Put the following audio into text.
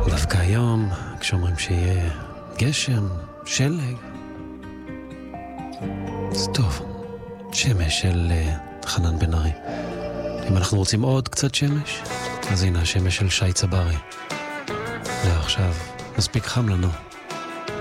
דווקא היום, כשאומרים שיהיה גשם, שלג, זה טוב. שמש של חנן בן ארי. אם אנחנו רוצים עוד קצת שמש, אז הנה השמש של שי צברי. ועכשיו, מספיק חם לנו.